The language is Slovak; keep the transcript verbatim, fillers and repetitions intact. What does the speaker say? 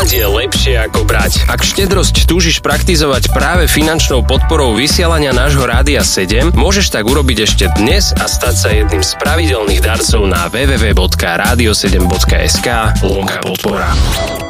Dávať je lepšie ako brať. Ak štedrosť túžiš praktizovať práve finančnou podporou vysielania nášho Rádia sedem, môžeš tak urobiť ešte dnes a stať sa jedným z pravidelných darcov na w w w bodka radio sedem bodka es ka lomka podpora.